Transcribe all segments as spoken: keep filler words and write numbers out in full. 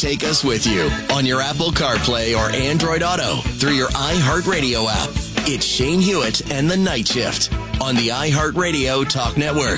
take us with you on your Apple CarPlay or Android Auto through your iHeartRadio app. It's Shane Hewitt and the Night Shift on the iHeartRadio Talk Network.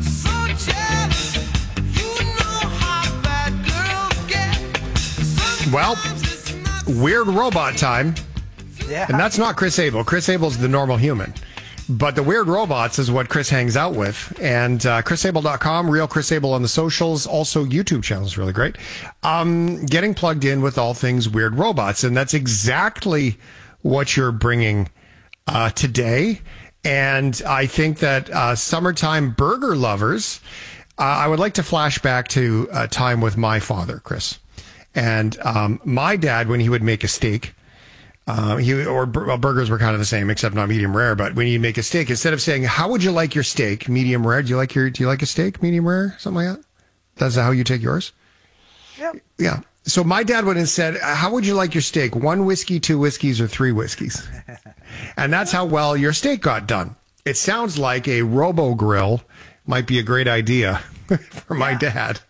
Well, weird robot time. Yeah. And that's not Chris Abel. Chris Abel's the normal human. But the weird robots is what Chris hangs out with. And uh, chris able dot com, Real Chris Abel on the socials. Also, YouTube channel is really great. Um, getting plugged in with all things weird robots. And that's exactly what you're bringing uh, today. And I think that uh, summertime burger lovers, uh, I would like to flash back to a time with my father, Chris. And um, my dad, when he would make a steak, uh, he or well, burgers were kind of the same, except not medium rare. But when you make a steak, instead of saying, "How would you like your steak, medium rare?" Do you like your Do you like a steak, medium rare, something like that? That's how you take yours. Yep. Yeah. So my dad would have said, "How would you like your steak? One whiskey, two whiskeys, or three whiskeys?" And that's how well your steak got done. It sounds like a Robo Grill might be a great idea for my Yeah. dad.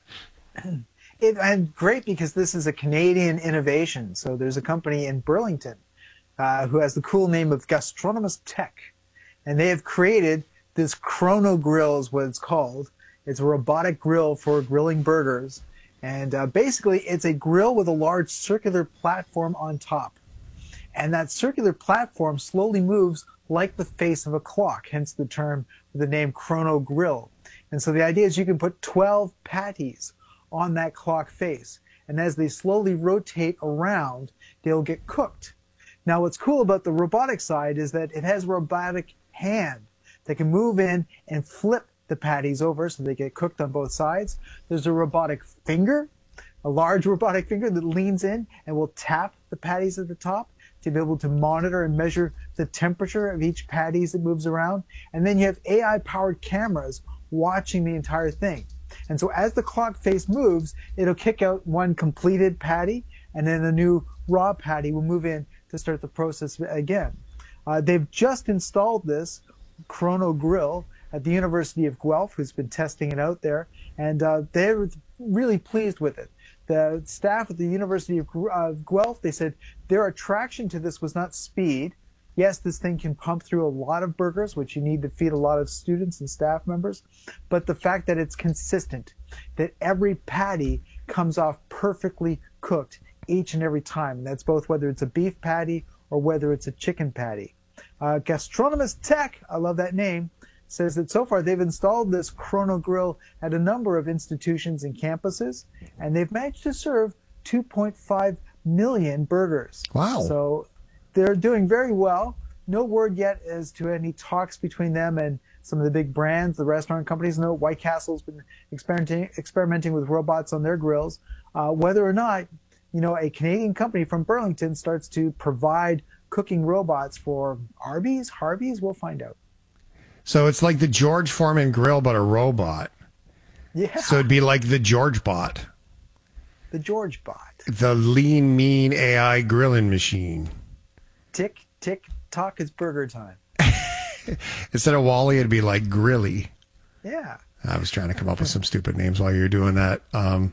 It, and great because this is a Canadian innovation. So there's a company in Burlington uh, who has the cool name of Gastronomus Tech. And they have created this Chrono Grill is what it's called. It's a robotic grill for grilling burgers. And uh, basically it's a grill with a large circular platform on top. And that circular platform slowly moves like the face of a clock, hence the term, the name Chrono Grill. And so the idea is you can put twelve patties on that clock face. And as they slowly rotate around, they'll get cooked. Now, what's cool about the robotic side is that it has a robotic hand that can move in and flip the patties over so they get cooked on both sides. There's a robotic finger, a large robotic finger that leans in and will tap the patties at the top to be able to monitor and measure the temperature of each patty as it moves around. And then you have A I-powered cameras watching the entire thing. And so as the clock face moves, it'll kick out one completed patty, and then a new raw patty will move in to start the process again. Uh, they've just installed this Chrono Grill at the University of Guelph, who's been testing it out there, and uh, they're really pleased with it. The staff at the University of uh, Guelph, they said their attraction to this was not speed. Yes, this thing can pump through a lot of burgers, which you need to feed a lot of students and staff members, but the fact that it's consistent, that every patty comes off perfectly cooked each and every time. And that's both whether it's a beef patty or whether it's a chicken patty. Uh, Gastronomus Tech, I love that name, says that so far they've installed this Chrono Grill at a number of institutions and campuses, and they've managed to serve two point five million burgers. Wow. So they're doing very well. No word yet as to any talks between them and some of the big brands, the restaurant companies. No, White Castle's been experimenting, experimenting with robots on their grills. Uh, whether or not, you know, a Canadian company from Burlington starts to provide cooking robots for Arby's, Harvey's, we'll find out. So it's like the George Foreman grill, but a robot. Yeah. So it'd be like the George Bot. The George Bot. The lean, mean A I grilling machine. Tick, tick, tock, it's burger time. Instead of Wally, it'd be like Grilly. Yeah. I was trying to come up with some stupid names while you were doing that. Um,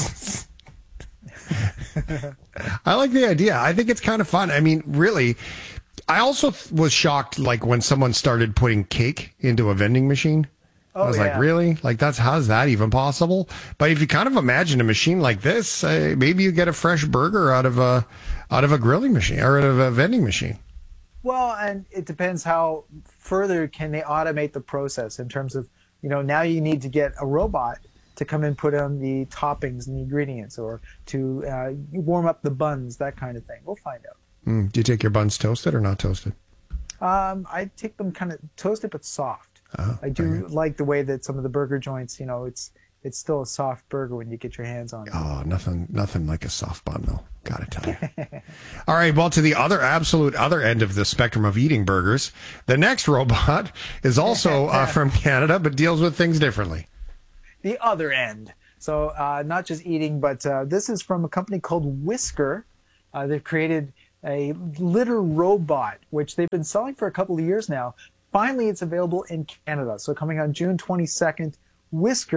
I like the idea. I think it's kind of fun. I mean, really, I also was shocked, like, when someone started putting cake into a vending machine. Oh, I was yeah. like, really? Like, that's, how's that even possible? But if you kind of imagine a machine like this, uh, maybe you get a fresh burger out of a, out of a grilling machine or out of a vending machine. Well, and it depends how further can they automate the process in terms of, you know, now you need to get a robot to come and put on the toppings and the ingredients, or to uh, warm up the buns, that kind of thing. We'll find out. Mm, do you take your buns toasted or not toasted? Um, I take them kind of toasted but soft. Oh, I do like the way that some of the burger joints, you know, it's it's still a soft burger when you get your hands on it. Oh, nothing, nothing like a soft bun, though. Gotta tell you. All right. Well, to the other absolute other end of the spectrum of eating burgers, the next robot is also uh, from Canada, but deals with things differently. The other end. So uh, not just eating, but uh, this is from a company called Whisker. Uh, they've created a litter robot, which they've been selling for a couple of years now. Finally, it's available in Canada. So coming on June twenty-second, Whisker will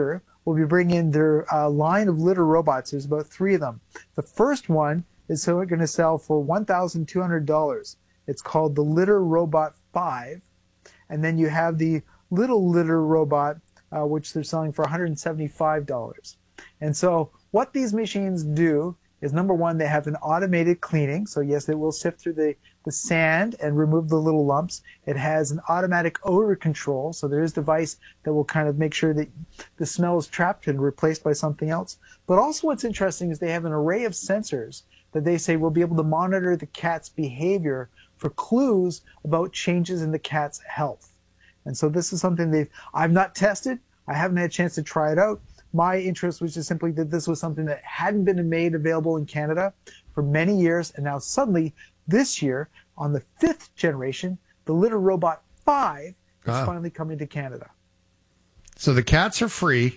will be bringing in their uh, line of litter robots. There's about three of them. The first one is so going to sell for one thousand two hundred dollars. It's called the Litter Robot five. And then you have the Little Litter Robot, uh, which they're selling for one hundred seventy-five dollars. And so what these machines do is, number one, they have an automated cleaning. So yes, it will sift through the, the sand and remove the little lumps. It has an automatic odor control. So there is a device that will kind of make sure that the smell is trapped and replaced by something else. But also what's interesting is they have an array of sensors that they say will be able to monitor the cat's behavior for clues about changes in the cat's health. And so this is something they've, I've not tested. I haven't had a chance to try it out. My interest was just simply that this was something that hadn't been made available in Canada for many years, and now suddenly this year, on the fifth generation, the Litter Robot five wow. is finally coming to Canada. So the cats are free.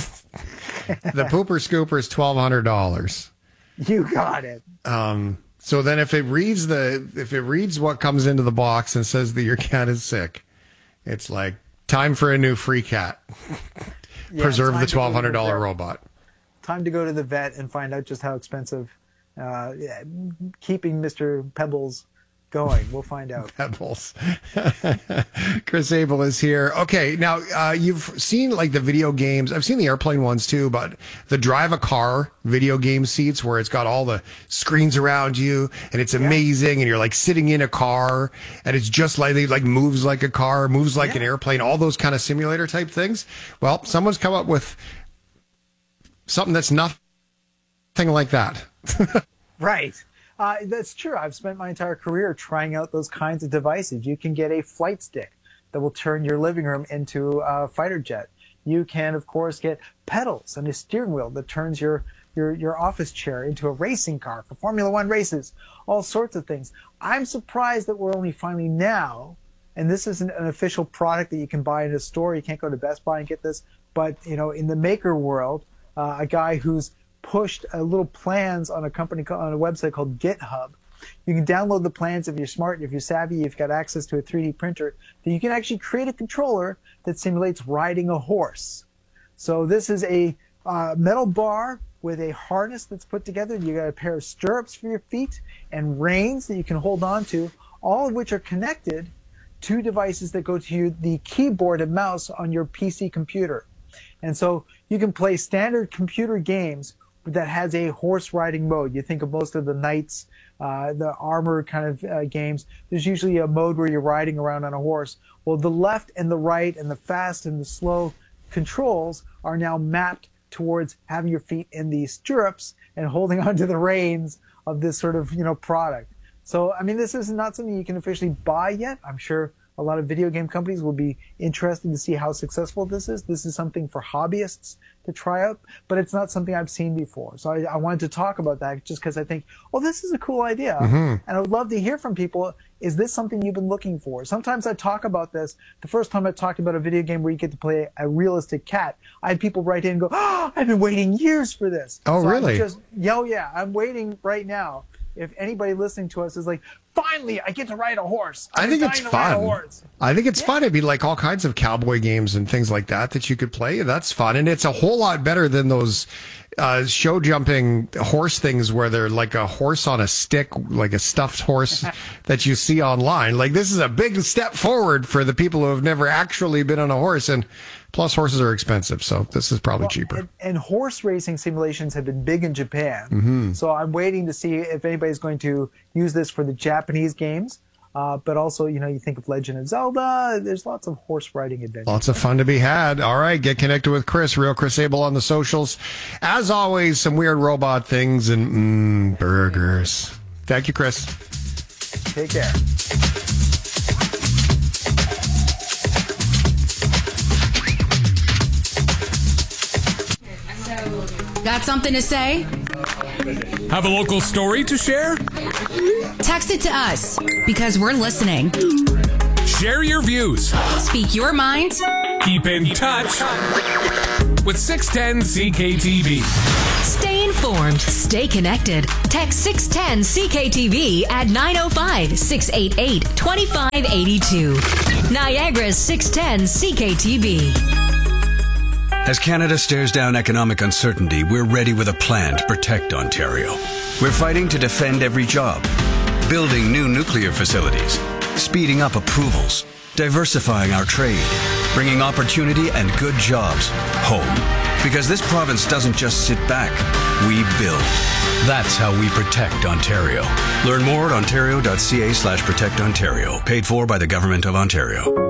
The pooper scooper is twelve hundred dollars. You got it. Um, so then if it reads the if it reads what comes into the box and says that your cat is sick, it's like time for a new free cat. Yeah, preserve the twelve hundred dollars robot. Time to go to the vet and find out just how expensive uh, yeah, keeping Mister Pebbles going. We'll find out. Pebbles. Chris Abel is here. Okay, now uh, you've seen like the video games. I've seen the airplane ones too, but the drive a car video game seats where it's got all the screens around you and it's amazing, yeah. and you're like sitting in a car and it's just like it like moves like a car, moves like yeah. an airplane, all those kind of simulator type things. Well, someone's come up with something that's nothing like that. Right. Uh, that's true. I've spent my entire career trying out those kinds of devices. You can get a flight stick that will turn your living room into a fighter jet. You can, of course, get pedals and a steering wheel that turns your, your, your office chair into a racing car for Formula One races, all sorts of things. I'm surprised that we're only finally now, and this isn't an official product that you can buy in a store. You can't go to Best Buy and get this. But, you know, in the maker world, uh, a guy who's pushed a little plans on a company on a website called GitHub. You can download the plans if you're smart, if you're savvy, if you've got access to a three D printer, that you can actually create a controller that simulates riding a horse. So this is a uh, metal bar with a harness that's put together. You got a pair of stirrups for your feet and reins that you can hold on to, all of which are connected to devices that go to you, the keyboard and mouse on your P C computer. And so you can play standard computer games that has a horse riding mode. You think of most of the knights, uh, the armor kind of uh, games. There's usually a mode where you're riding around on a horse. Well, the left and the right and the fast and the slow controls are now mapped towards having your feet in the stirrups and holding onto the reins of this sort of, you know, product. So, I mean, this is not something you can officially buy yet. I'm sure a lot of video game companies will be interested to see how successful this is. This is something for hobbyists to try out, but it's not something I've seen before. So I, I wanted to talk about that just because I think, oh, this is a cool idea. Mm-hmm. And I would love to hear from people. Is this something you've been looking for? Sometimes I talk about this. The first time I talked about a video game where you get to play a realistic cat, I had people write in and go, oh, I've been waiting years for this. Oh, so really? I'm just, yeah, oh, yeah, I'm waiting right now. If anybody listening to us is like, finally, I get to ride a horse. I've I think it's fun. I think it's yeah. fun. It'd be like all kinds of cowboy games and things like that that you could play. That's fun. And it's a whole lot better than those uh, show jumping horse things where they're like a horse on a stick, like a stuffed horse that you see online. Like, this is a big step forward for the people who have never actually been on a horse. And plus, horses are expensive, so this is probably well, cheaper. And, and horse racing simulations have been big in Japan. Mm-hmm. So I'm waiting to see if anybody's going to use this for the Japanese games. Uh, but also, you know, you think of Legend of Zelda, there's lots of horse riding adventures. Lots of fun to be had. All right, get connected with Chris, Real Chris Abel on the socials. As always, some weird robot things and mm, burgers. Thank you, Chris. Take care. Got something to say? Have a local story to share? Text it to us, because we're listening. Share your views. Speak your mind. Keep in touch with six ten C K T V. Stay informed. Stay connected. Text six ten C K T V at nine oh five, six eight eight, two five eight two. Niagara's six ten C K T V. As Canada stares down economic uncertainty, we're ready with a plan to protect Ontario. We're fighting to defend every job, building new nuclear facilities, speeding up approvals, diversifying our trade, bringing opportunity and good jobs home. Because this province doesn't just sit back, we build. That's how we protect Ontario. Learn more at ontario.ca slash protect Ontario. Paid for by the Government of Ontario.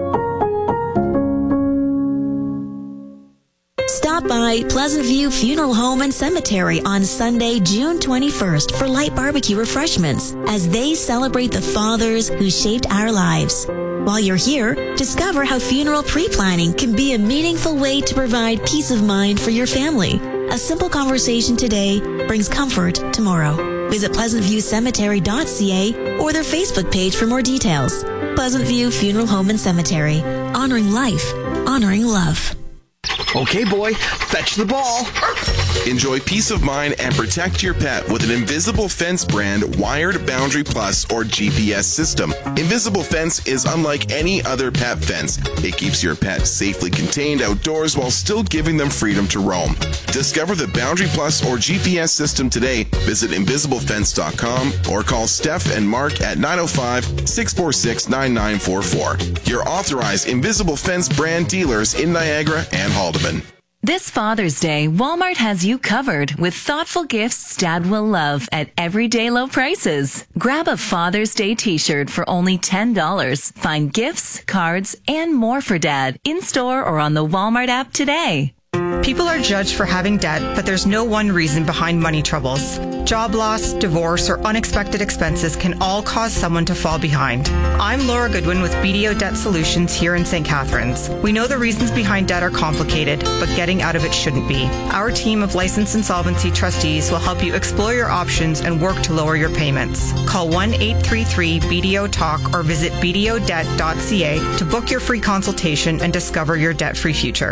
Stop by Pleasant View Funeral Home and Cemetery on Sunday, June twenty-first for light barbecue refreshments as they celebrate the fathers who shaped our lives. While you're here, discover how funeral pre-planning can be a meaningful way to provide peace of mind for your family. A simple conversation today brings comfort tomorrow. Visit pleasant view cemetery dot c a or their Facebook page for more details. Pleasant View Funeral Home and Cemetery. Honoring life. Honoring love. Okay, boy, fetch the ball. Enjoy peace of mind and protect your pet with an Invisible Fence brand wired Boundary Plus or G P S system. Invisible Fence is unlike any other pet fence. It keeps your pet safely contained outdoors while still giving them freedom to roam. Discover the Boundary Plus or G P S system today. Visit invisible fence dot com or call Steph and Mark at nine oh five, six four six, nine nine four four. Your authorized Invisible Fence brand dealers in Niagara and Haldeman. This Father's Day, Walmart has you covered with thoughtful gifts Dad will love at everyday low prices. Grab a Father's Day t-shirt for only ten dollars. Find gifts, cards, and more for Dad in-store or on the Walmart app today. People are judged for having debt, but there's no one reason behind money troubles. Job loss, divorce, or unexpected expenses can all cause someone to fall behind. I'm Laura Goodwin with B D O Debt Solutions here in Saint Catharines. We know the reasons behind debt are complicated, but getting out of it shouldn't be. Our team of licensed insolvency trustees will help you explore your options and work to lower your payments. Call one eight three three B D O talk or visit b d o debt dot c a to book your free consultation and discover your debt-free future.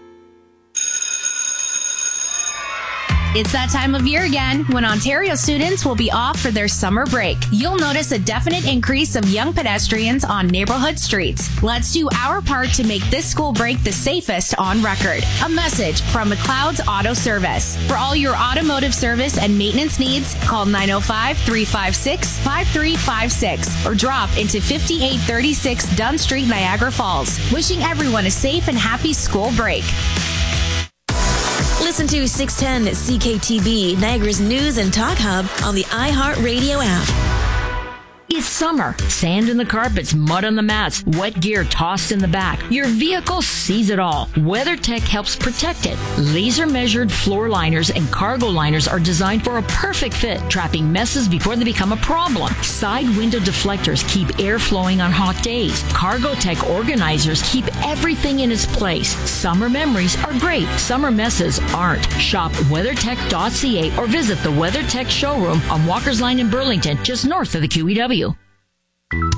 It's that time of year again when Ontario students will be off for their summer break. You'll notice a definite increase of young pedestrians on neighborhood streets. Let's do our part to make this school break the safest on record. A message from McLeod's Auto Service. For all your automotive service and maintenance needs, call nine oh five, three five six, five three five six or drop into fifty-eight thirty-six Dunn Street, Niagara Falls. Wishing everyone a safe and happy school break. Listen to six ten C K T V, Niagara's news and talk hub on the iHeartRadio app. It's summer. Sand in the carpets, mud on the mats, wet gear tossed in the back. Your vehicle sees it all. WeatherTech helps protect it. Laser-measured floor liners and cargo liners are designed for a perfect fit, trapping messes before they become a problem. Side window deflectors keep air flowing on hot days. CargoTech organizers keep everything in its place. Summer memories are great. Summer messes aren't. Shop weather tech dot c a or visit the WeatherTech showroom on Walker's Line in Burlington, just north of the Q E W.